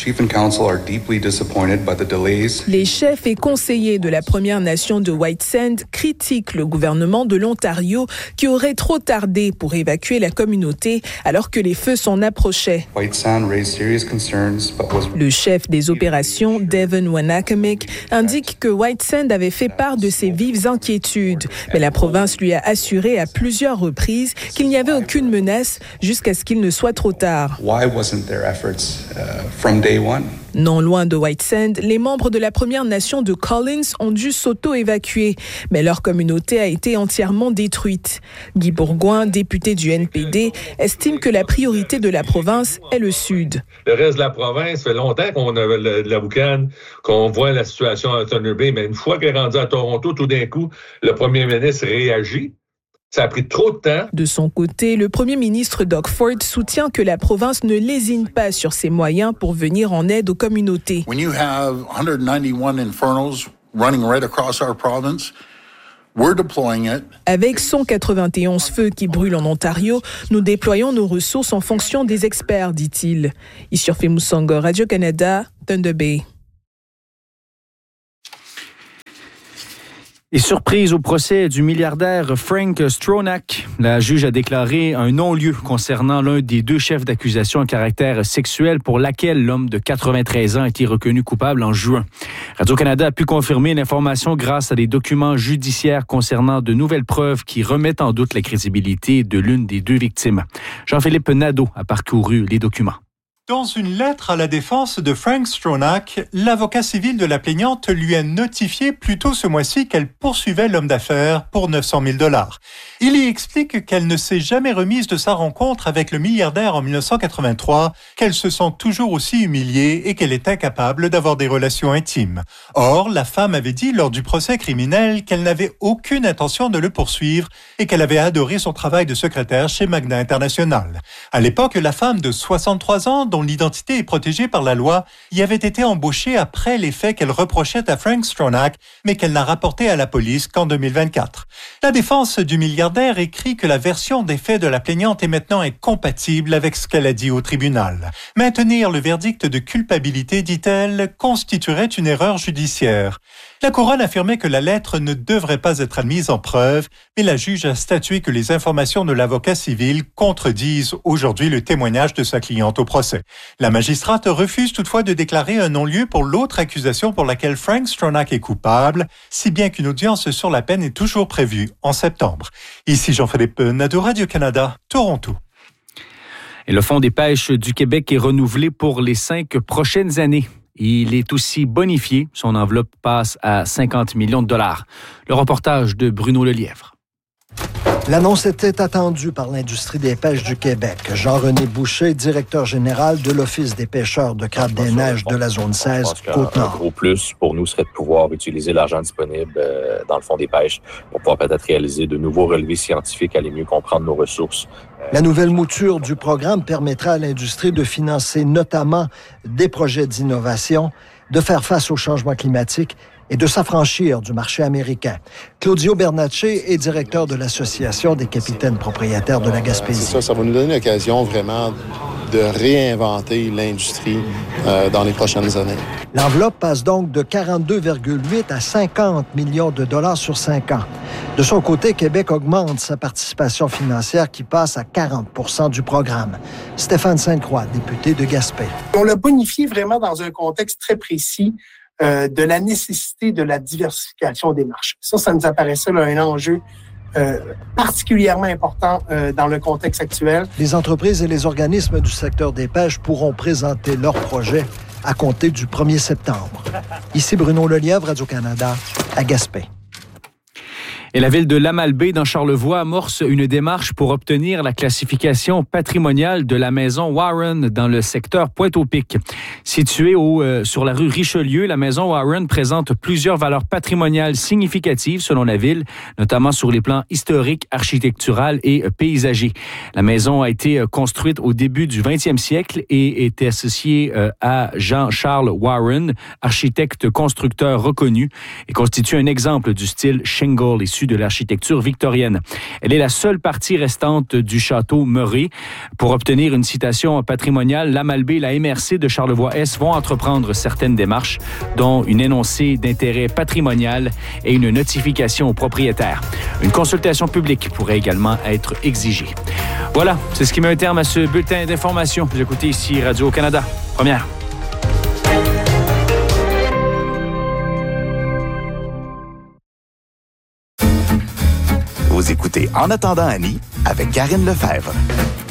Les chefs et conseillers de la Première Nation de Whitesand critiquent le gouvernement de l'Ontario qui aurait trop tardé pour évacuer la communauté alors que les feux s'en approchaient. Le chef des opérations, Devon Wanakamick, indique que Whitesand avait fait part de ses vives inquiétudes, mais la province lui a assuré à plusieurs reprises qu'il n'y avait aucune menace jusqu'à ce qu'il ne soit trop tard. Non loin de Whitesand, les membres de la Première Nation de Collins ont dû s'auto-évacuer, mais leur communauté a été entièrement détruite. Guy Bourgoin, député du NPD, estime que la priorité de la province est le Sud. Le reste de la province, fait longtemps qu'on a la boucane, qu'on voit la situation à Thunder Bay, mais une fois qu'elle est rendue à Toronto, tout d'un coup, le premier ministre réagit. Ça a pris trop de temps. De son côté, le premier ministre Doug Ford soutient que la province ne lésine pas sur ses moyens pour venir en aide aux communautés. When you have 191 infernos running right across our province, we're deploying it. Avec 191 feux qui brûlent en Ontario, nous déployons nos ressources en fonction des experts, dit-il. Issurfe Musongo, Radio-Canada, Thunder Bay. Et surprise au procès du milliardaire Frank Stronach, la juge a déclaré un non-lieu concernant l'un des deux chefs d'accusation à caractère sexuel pour laquelle l'homme de 93 ans a été reconnu coupable en juin. Radio-Canada a pu confirmer l'information grâce à des documents judiciaires concernant de nouvelles preuves qui remettent en doute la crédibilité de l'une des deux victimes. Jean-Philippe Nadeau a parcouru les documents. Dans une lettre à la défense de Frank Stronach, l'avocat civil de la plaignante lui a notifié plus tôt ce mois-ci qu'elle poursuivait l'homme d'affaires pour 900 000 $. Il y explique qu'elle ne s'est jamais remise de sa rencontre avec le milliardaire en 1983, qu'elle se sent toujours aussi humiliée et qu'elle est incapable d'avoir des relations intimes. Or, la femme avait dit lors du procès criminel qu'elle n'avait aucune intention de le poursuivre et qu'elle avait adoré son travail de secrétaire chez Magna International. À l'époque, la femme de 63 ans, dont l'identité est protégée par la loi, y avait été embauchée après les faits qu'elle reprochait à Frank Stronach, mais qu'elle n'a rapporté à la police qu'en 2024. La défense du milliardaire écrit que la version des faits de la plaignante est maintenant incompatible avec ce qu'elle a dit au tribunal. Maintenir le verdict de culpabilité, dit-elle, constituerait une erreur judiciaire. La couronne affirmait que la lettre ne devrait pas être admise en preuve, mais la juge a statué que les informations de l'avocat civil contredisent aujourd'hui le témoignage de sa cliente au procès. La magistrate refuse toutefois de déclarer un non-lieu pour l'autre accusation pour laquelle Frank Stronach est coupable, si bien qu'une audience sur la peine est toujours prévue en septembre. Ici Jean-Philippe Nadeau, Radio-Canada, Toronto. Et le Fonds des pêches du Québec est renouvelé pour les 5 prochaines années. Il est aussi bonifié. Son enveloppe passe à 50 millions de $. Le reportage de Bruno Lelièvre. L'annonce était attendue par l'industrie des pêches du Québec. Jean-René Boucher, directeur général de l'Office des pêcheurs de Crabe-des-Neiges de la zone 16, Côte-Nord. Un gros plus pour nous serait de pouvoir utiliser l'argent disponible dans le Fonds des pêches pour pouvoir peut-être réaliser de nouveaux relevés scientifiques, aller mieux comprendre nos ressources. La nouvelle mouture du programme permettra à l'industrie de financer notamment des projets d'innovation, de faire face au changement climatique et de s'affranchir du marché américain. Claudio Bernacci est directeur de l'Association des capitaines propriétaires de la Gaspésie. C'est ça va nous donner l'occasion vraiment de réinventer l'industrie dans les prochaines années. L'enveloppe passe donc de 42,8 à 50 millions de $ sur 5 ans. De son côté, Québec augmente sa participation financière qui passe à 40 % du programme. Stéphane Sainte-Croix, député de Gaspé. On l'a bonifié vraiment dans un contexte très précis de la nécessité de la diversification des marchés. Ça nous apparaissait là, un enjeu particulièrement important dans le contexte actuel. Les entreprises et les organismes du secteur des pêches pourront présenter leurs projets à compter du 1er septembre. Ici Bruno Lelièvre, Radio-Canada, à Gaspé. Et la ville de Lamalbaie, dans Charlevoix, amorce une démarche pour obtenir la classification patrimoniale de la maison Warren dans le secteur Pointe-au-Pic. Située sur la rue Richelieu, la maison Warren présente plusieurs valeurs patrimoniales significatives selon la ville, notamment sur les plans historiques, architectural et paysagers. La maison a été construite au début du 20e siècle et est associée à Jean-Charles Warren, architecte constructeur reconnu, et constitue un exemple du style shingle et issu de l'architecture victorienne. Elle est la seule partie restante du château Murray. Pour obtenir une citation patrimoniale, la Malbaie et la MRC de Charlevoix-Est vont entreprendre certaines démarches, dont une énoncé d'intérêt patrimonial et une notification au propriétaire. Une consultation publique pourrait également être exigée. Voilà, c'est ce qui met un terme à ce bulletin d'information. Vous écoutez ici Radio-Canada, première. Vous écoutez En attendant Annie avec Karine Lefebvre.